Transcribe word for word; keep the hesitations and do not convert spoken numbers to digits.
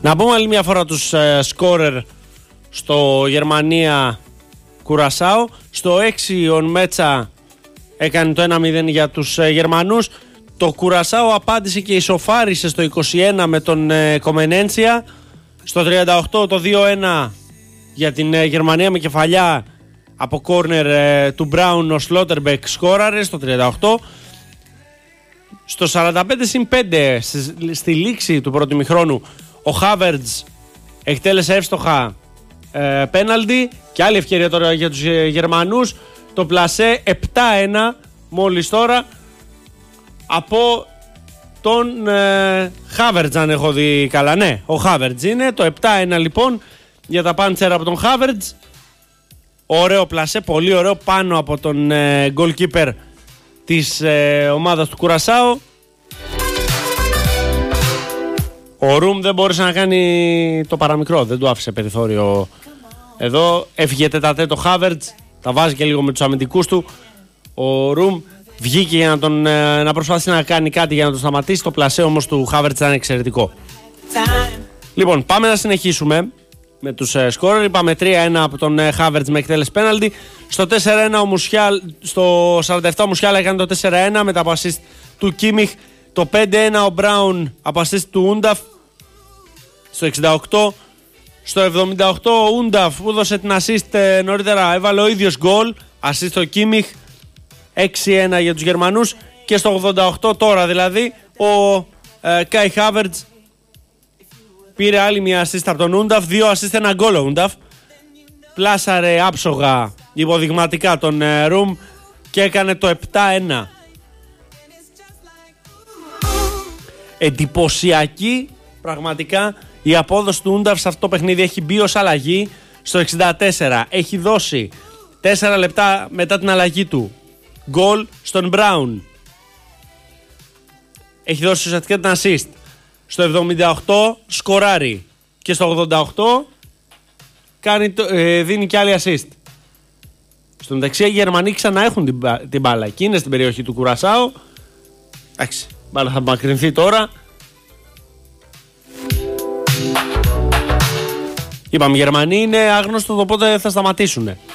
Να πούμε άλλη μια φορά τους ε, σκόρερ στο Γερμανία-Κουρασάο. Στο έξι ο Μέτσα έκανε το ένα μηδέν για τους ε, Γερμανούς. Το Κουρασάο απάντησε και ισοφάρισε στο είκοσι ένα με τον ε, Κομενένσια. Στο τριάντα οκτώ το δύο ένα για την ε, Γερμανία με κεφαλιά από κόρνερ ε, του Μπράουν. Ο Σλότερμπεκ σκόραρε στο τριάντα οκτώ. Στο σαράντα πέντε συν πέντε στη, στη λήξη του πρώτου ημιχρόνου ο Χάβερτζ εκτέλεσε εύστοχα ε, πέναλτι και άλλη ευκαιρία τώρα για τους ε, Γερμανούς. Το πλασέ επτά ένα μόλις τώρα από τον ε, Χάβερτζ, αν έχω δει καλά. Ναι, ο Χάβερτζ είναι το επτά ένα λοιπόν για τα πάντσερ από τον Χάβερτζ. Ωραίο πλασέ, πολύ ωραίο, πάνω από τον ε, goalkeeper της ε, ομάδας του Κουρασάο. Ο Ρουμ δεν μπόρεσε να κάνει το παραμικρό, δεν του άφησε περιθώριο εδώ. Έφυγε τετατέ το Χάβερτς, τα βάζει και λίγο με τους αμυντικούς του. Ο Ρουμ βγήκε για να, τον, να προσπαθήσει να κάνει κάτι για να τον σταματήσει. Το πλασέ όμως του Χάβερτς ήταν εξαιρετικό. Λοιπόν, πάμε να συνεχίσουμε με τους ε, σκόρερ. Είπαμε τρία ένα από τον ε, Χάβερτς με εκτέλεση πέναλτι. Στο τέσσερα ένα ο Μουσιάλ, στο σαράντα επτά ο Μουσιάλ έκανε το τέσσερα ένα μετά από assist του Κίμιχ. Το πέντε ένα ο Μπράουν από assist του Ούνταφ. Στο εξήντα οκτώ. Στο εβδομήντα οκτώ ο Ούνταφ που έδωσε την assist ε, νωρίτερα έβαλε ο ίδιος γκολ. Assist στο Κίμιχ. έξι ένα για τους Γερμανούς. Και στο ογδόντα οκτώ τώρα δηλαδή ο ε, Κάι Χάβερτς πήρε άλλη μια assist από τον Ούνταφ. Δύο assist, ένα γκολ ο Ούνταφ. Πλάσαρε άψογα υποδειγματικά τον ε, Ρουμ και έκανε το επτά ένα. Εντυπωσιακή πραγματικά η απόδοση του Ούνταφ σε αυτό το παιχνίδι. Έχει μπει ως αλλαγή στο εξήντα τέσσερα. Έχει δώσει τέσσερα λεπτά μετά την αλλαγή του γκολ στον Μπράουν. Έχει δώσει ουσιαστικά την assist. Στο εβδομήντα οκτώ σκοράρει. Και στο ογδόντα οκτώ κάνει το, ε, δίνει και άλλη assist. Στο μεταξύ οι Γερμανοί ξανά έχουν την, την μπάλα. Εκεί είναι στην περιοχή του Κουρασάου. Εντάξει, μπάλα θα μακρυνθεί τώρα. Είπαμε, οι Γερμανοί είναι άγνωστο το πότε θα σταματήσουν.